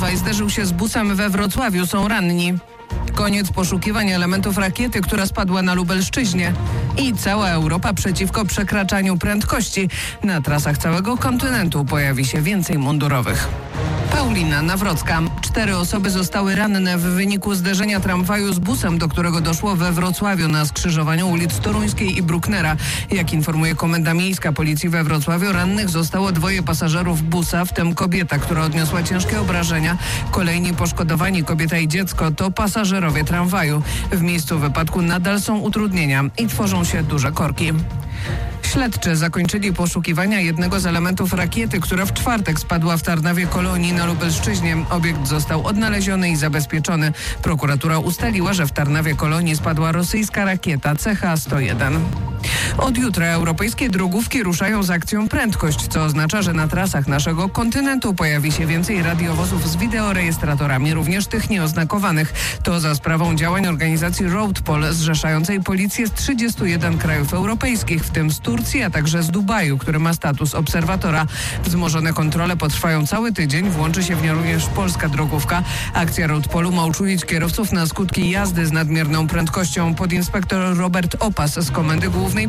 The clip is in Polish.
Tramwaj zderzył się z busem we Wrocławiu. Są ranni. Koniec poszukiwań elementów rakiety, która spadła na Lubelszczyźnie. I cała Europa przeciwko przekraczaniu prędkości. Na trasach całego kontynentu pojawi się więcej mundurowych. Paulina Nawrocka. 4 osoby zostały ranne w wyniku zderzenia tramwaju z busem, do którego doszło we Wrocławiu na skrzyżowaniu ulic Toruńskiej i Brucknera. Jak informuje Komenda Miejska Policji we Wrocławiu, rannych zostało 2 pasażerów busa, w tym kobieta, która odniosła ciężkie obrażenia. Kolejni poszkodowani, kobieta i dziecko, to pasażerowie tramwaju. W miejscu wypadku nadal są utrudnienia i tworzą się duże korki. Śledczy zakończyli poszukiwania jednego z elementów rakiety, która w czwartek spadła w Tarnawie Kolonii na Lubelszczyźnie. Obiekt został odnaleziony i zabezpieczony. Prokuratura ustaliła, że w Tarnawie Kolonii spadła rosyjska rakieta CH-101. Od jutra europejskie drogówki ruszają z akcją Prędkość, co oznacza, że na trasach naszego kontynentu pojawi się więcej radiowozów z wideorejestratorami, również tych nieoznakowanych. To za sprawą działań organizacji Roadpol, zrzeszającej policję z 31 krajów europejskich, w tym z Turcji, a także z Dubaju, który ma status obserwatora. Wzmożone kontrole potrwają cały tydzień, włączy się w nie również polska drogówka. Akcja Roadpolu ma uczulić kierowców na skutki jazdy z nadmierną prędkością. Podinspektor Robert Opas z Komendy Głównej